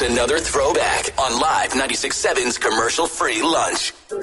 Here's another throwback on Live 96.7's commercial-free lunch.